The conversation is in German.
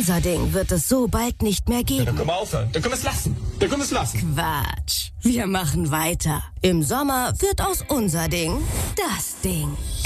Unser Ding wird es so bald nicht mehr Ja, geben. dann können wir aufhören. Dann können wir es lassen. Dann können wir es lassen. Quatsch. Wir machen weiter. Im Sommer wird aus Unser Ding das Ding.